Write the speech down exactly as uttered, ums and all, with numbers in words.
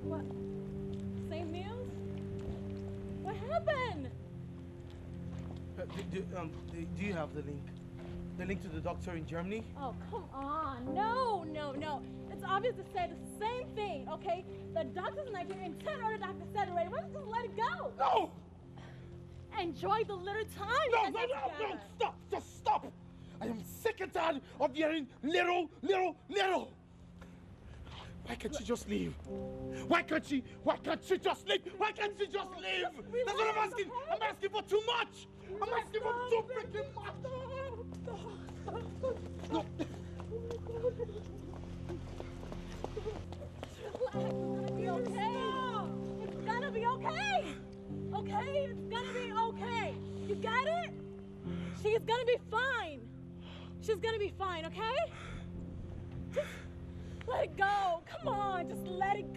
What? Same news? What happened? Uh, do, do, um, do, do you have the link? The link to the doctor in Germany? Oh, come on. No, no, no. It's obvious to say the same thing, okay? The doctor's in Nigeria and ten other doctors said already. Why don't you just let it go? No! Enjoy the little time. No, no, no, no, stop! Just stop! I am sick and tired of hearing little, little, little! Why can't she just leave? Why can't she? Why can't she just leave? Why can't she just leave? That's what I'm asking. I'm asking for too much. I'm asking for too freaking much. No. It's gonna be okay. It's gonna be okay. Okay? It's gonna be okay. You got it? She's gonna be fine. She's gonna be fine, okay? Just let it go. Come on, just let it